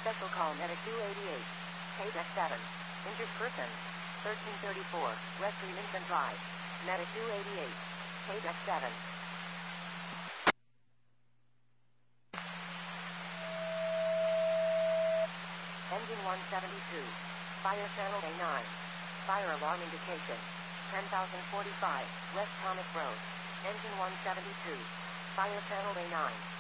Special call Medic 288. KDEC 7. Injured person. 1334. West Remington Drive. Medic 288. KDEC 7. Engine 172. Fire channel A9. Fire alarm indication. 10,045. West Comic Road. Engine 172. Fire channel A9.